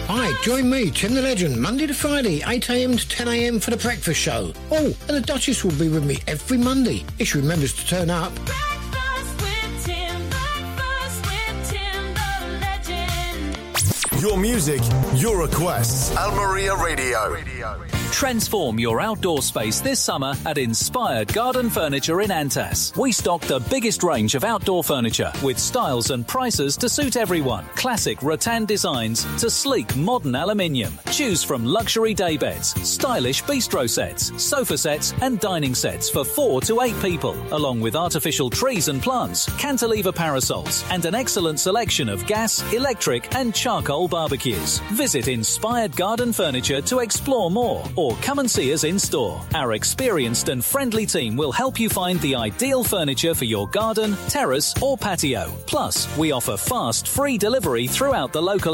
Hi, join me, Tim the Legend, Monday to Friday, 8am to 10am for the breakfast show. Oh, and the Duchess will be with me every Monday, if she remembers to turn up. Breakfast with Tim, the Legend. Your music, your requests. Almeria Radio. Transform your outdoor space this summer at Inspired Garden Furniture in Antas. We stock the biggest range of outdoor furniture with styles and prices to suit everyone. Classic rattan designs to sleek modern aluminium. Choose from luxury daybeds, stylish bistro sets, sofa sets and dining sets for 4 to 8 people, along with artificial trees and plants, cantilever parasols and an excellent selection of gas, electric and charcoal barbecues. Visit Inspired Garden Furniture to explore more, or come and see us in store. Our experienced and friendly team will help you find the ideal furniture for your garden, terrace or patio. Plus, we offer fast, free delivery throughout the local